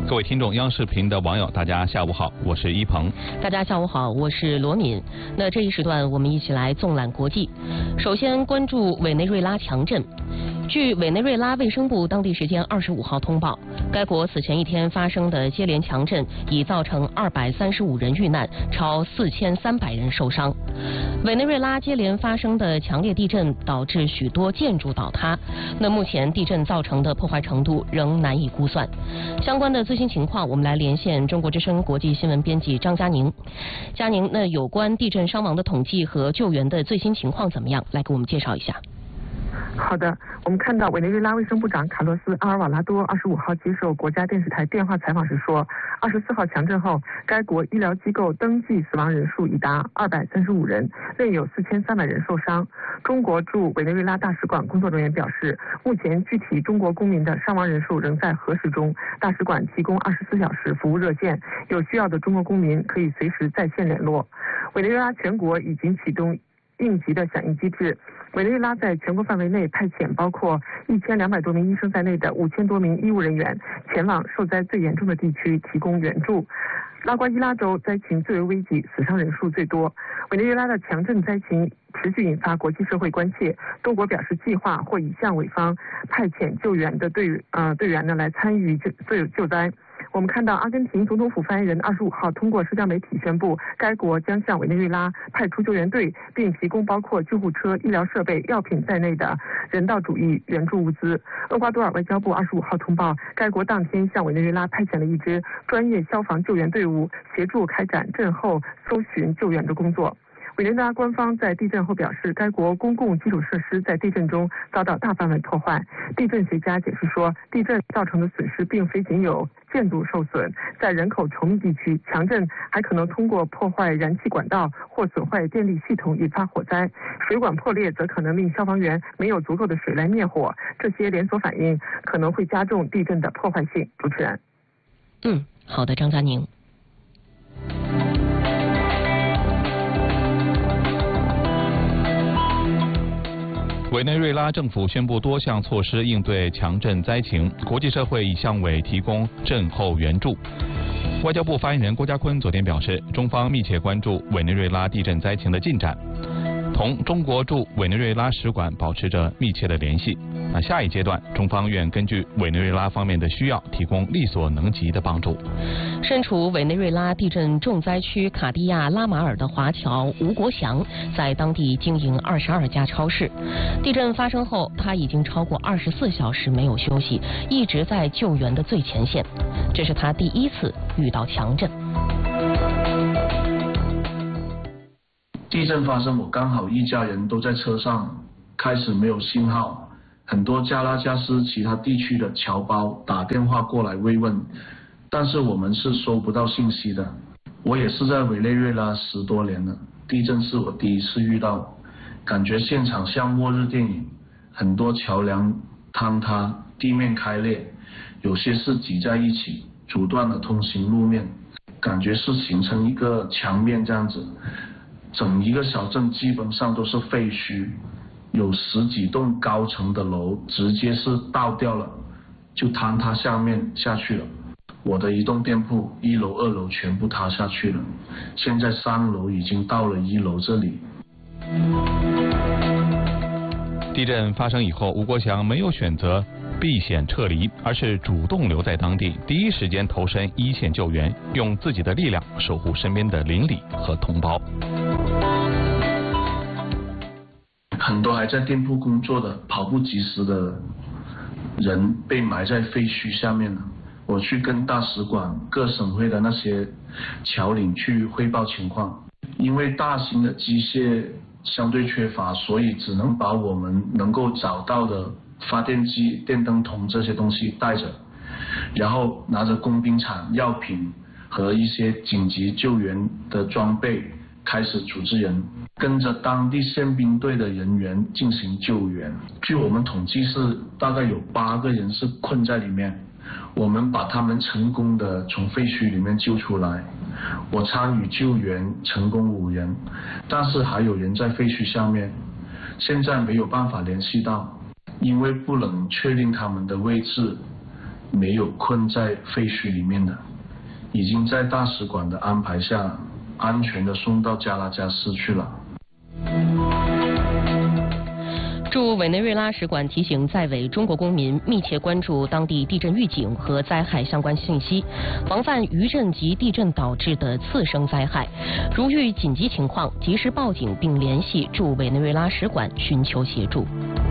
各位听众，央视频的网友，大家下午好，我是一鹏。 大家下午好，我是罗敏。那这一时段我们一起来纵览国际。首先关注委内瑞拉强震。据委内瑞拉卫生部当地时间25号通报，该国此前一天发生的接连强震已造成235人遇难，超4300人受伤。委内瑞拉接连发生的强烈地震导致许多建筑倒塌，那目前地震造成的破坏程度仍难以估算。相关的最新情况，我们来连线中国之声国际新闻编辑张佳宁。佳宁，那有关地震伤亡的统计和救援的最新情况怎么样？来给我们介绍一下。 好的，我们看到委内瑞拉卫生部长卡洛斯·阿尔瓦拉多25号接受国家电视台电话采访时说，24号强震后，该国医疗机构登记死亡人数已达235人，另有4300人受伤。中国驻委内瑞拉大使馆工作人员表示，目前具体中国公民的伤亡人数仍在核实中，大使馆提供24小时服务热线，有需要的中国公民可以随时在线联络。委内瑞拉全国已经启动应急的响应机制，委内瑞拉在全国范围内派遣包括1200多名医生在内的5000多名医务人员前往受灾最严重的地区提供援助。拉瓜伊拉州灾情最为危急，死伤人数最多。委内瑞拉的强震灾情持续引发国际社会关切，多国表示计划或已向委方派遣救援的队员呢来参与救灾。我们看到阿根廷总统府发言人25号通过社交媒体宣布，该国将向委内瑞拉派出救援队，并提供包括救护车、医疗设备、药品在内的人道主义援助物资。厄瓜多尔外交部25号通报，该国当天向委内瑞拉派遣了一支专业消防救援队伍，协助开展震后搜寻救援的工作。委内瑞拉官方在地震后表示，该国公共基础设施在地震中遭到大范围破坏。地震学家解释说，地震造成的损失并非仅有建筑受损，在人口稠密地区，强震还可能通过破坏燃气管道或损坏电力系统引发火灾。水管破裂则可能令消防员没有足够的水来灭火，这些连锁反应可能会加重地震的破坏性。主持人。 好的，张佳宁。 委内瑞拉政府宣布多项措施应对强震灾情，国际社会已向委提供震后援助。外交部发言人郭家坤昨天表示，中方密切关注委内瑞拉地震灾情的进展，同中国驻委内瑞拉使馆保持着密切的联系。下一阶段，中方愿根据委内瑞拉方面的需要，提供力所能及的帮助。 身处委内瑞拉地震重灾区卡地亚拉马尔的华侨吴国祥，在当地经营22家超市。地震发生后，他已经超过24小时没有休息，一直在救援的最前线。这是他第一次遇到强震。 地震发生，我刚好一家人都在车上，开始没有信号，很多加拉加斯其他地区的侨胞打电话过来慰问，但是我们是收不到信息的。我也是在委内瑞拉10多年了，地震是我第一次遇到，感觉现场像末日电影，很多桥梁坍塌，地面开裂，有些是挤在一起，阻断了通行路面，感觉是形成一个墙面这样子。整一个小镇基本上都是废墟，有10几栋高层的楼直接是倒掉了，就坍塌下去了。我的一栋店铺1楼、2楼全部塌下去了，现在3楼已经到了1楼这里。 地震发生以后，吴国祥没有选择避险撤离，而是主动留在当地，第一时间投身一线救援，用自己的力量守护身边的邻里和同胞。 很多还在店铺工作的跑不及时的人被埋在废墟下面了。我去跟大使馆、各省会的那些侨领去汇报情况，因为大型的机械相对缺乏，所以只能把我们能够找到的发电机、电灯筒这些东西带着，然后拿着工兵铲、药品和一些紧急救援的装备开始组织人，跟着当地宪兵队的人员进行救援。据我们统计是大概有8个人是困在里面，我们把他们成功的从废墟里面救出来。我参与救援，成功5人，但是还有人在废墟下面，现在没有办法联系到，因为不能确定他们的位置， 没有困在废墟里面的，已经在大使馆的安排下安全地送到加拉加斯去了。 驻委内瑞拉使馆提醒在委中国公民密切关注当地地震预警和灾害相关信息，防范余震及地震导致的次生灾害。如遇紧急情况，及时报警并联系驻委内瑞拉使馆寻求协助。